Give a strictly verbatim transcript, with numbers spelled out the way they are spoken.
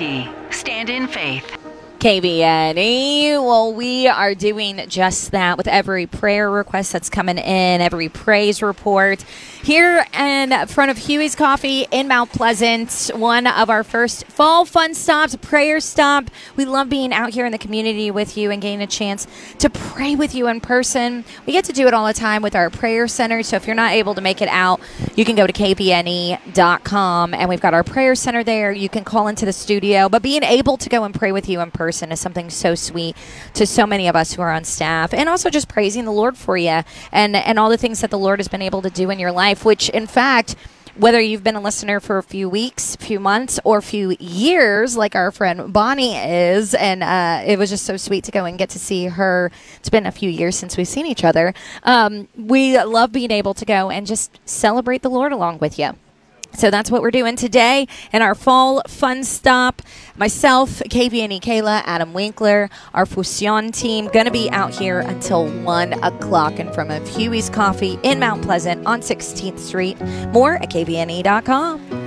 D. Stand in faith. K B N E. Well, we are doing just that with every prayer request that's coming in, every praise report. Here in front of Huey's Coffee in Mount Pleasant, one of our first fall fun stops, prayer stop. We love being out here in the community with you and getting a chance to pray with you in person. We get to do it all the time with our prayer center, so if you're not able to make it out, you can go to k b n e dot com, and we've got our prayer center there. You can call into the studio, but being able to go and pray with you in person is something so sweet to so many of us who are on staff, and also just praising the Lord for you and, and all the things that the Lord has been able to do in your life, which in fact, whether you've been a listener for a few weeks, few months, or a few years, like our friend Bonnie is, and uh, it was just so sweet to go and get to see her. It's been a few years since we've seen each other. Um, we love being able to go and just celebrate the Lord along with you. So that's what we're doing today in our fall fun stop. Myself, K B N E Kayla, Adam Winkler, our Fusion team, going to be out here until one o'clock in front of Huey's Coffee in Mount Pleasant on sixteenth Street. More at k b n e dot com.